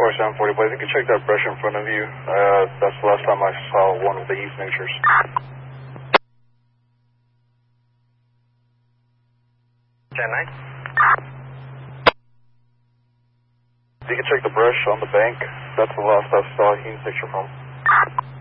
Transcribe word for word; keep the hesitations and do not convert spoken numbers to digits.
four seven forty, boys. You can check that brush in front of you. Uh, that's the last time I saw one of the East Natures. ten nine. You can check the brush on the bank. That's the last I saw a East Nature from.